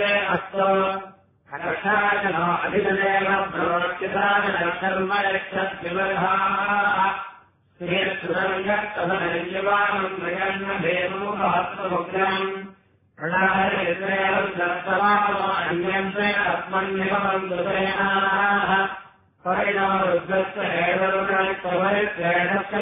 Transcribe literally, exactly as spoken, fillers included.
अस्तु कक्षाजनो अधिगदेव प्रवृत्तिदानकर्म यक्षद्विवर्धाः श्रीयत्सुरञ्जत्तमनिर्यवाणम् प्रयन्न भेमो महत्त्वमुग्रम् प्रणाहरिद्रेवम् आत्मन्यवम् दुरेणाः परिणो रुद्रस्य हेडरुणत्ववरित्रेणस्य